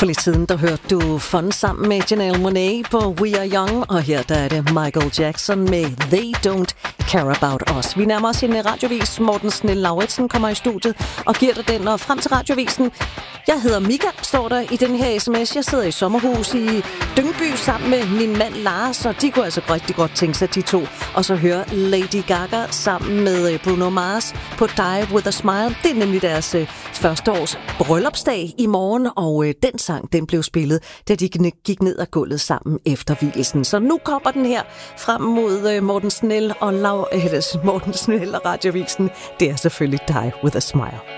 For lidt siden, der hørte du Fun sammen med Janelle Monáe på We Are Young, og her der er det Michael Jackson med They Don't Care About Us. Vi nærmer os en radiovis. Morten Snell-Lauritsen kommer i studiet og giver dig den, og frem til radiovisen. Jeg hedder Mika, står der i den her sms. Jeg sidder i sommerhus i Dyngby sammen med min mand Lars, og de kunne altså rigtig godt tænke sig de to. Og så høre Lady Gaga sammen med Bruno Mars på Die With A Smile. Det er nemlig deres første års bryllupsdag i morgen, og den sang, den blev spillet, da de gik ned ad gulvet sammen efter hvilelsen. Så nu kommer den her frem mod Morten Snell og Radioavisen. Det er selvfølgelig Die With A Smile.